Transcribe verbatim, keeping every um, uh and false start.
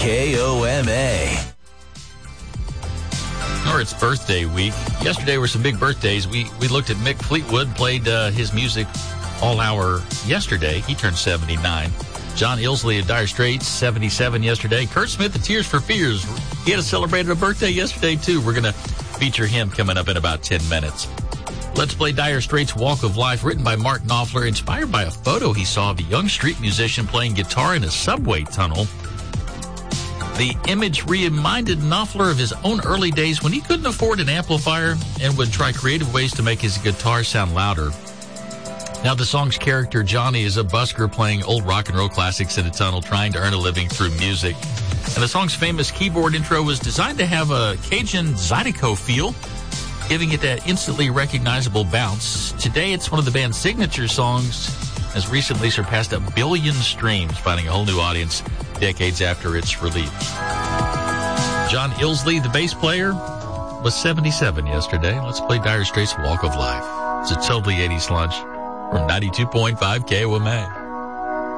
K O M A. Or it's birthday week. Yesterday were some big birthdays. We we looked at Mick Fleetwood, played uh, his music all hour yesterday. He turned seventy-nine. John Illsley of Dire Straits, seventy-seven yesterday. Kurt Smith of Tears for Fears, he had celebrated a birthday yesterday too. We're going to feature him coming up in about ten minutes. Let's play Dire Straits' Walk of Life, written by Mark Knopfler, inspired by a photo he saw of a young street musician playing guitar in a subway tunnel. The image reminded Knopfler of his own early days when he couldn't afford an amplifier and would try creative ways to make his guitar sound louder. Now, the song's character, Johnny, is a busker playing old rock and roll classics in a tunnel, trying to earn a living through music. And the song's famous keyboard intro was designed to have a Cajun Zydeco feel, giving it that instantly recognizable bounce. Today, it's one of the band's signature songs, has recently surpassed a billion streams, finding a whole new audience decades after its release. John Illsley, the bass player, was seventy-seven yesterday. Let's play Dire Straits' Walk of Life. It's a totally eighties lunch from ninety-two point five K O M A.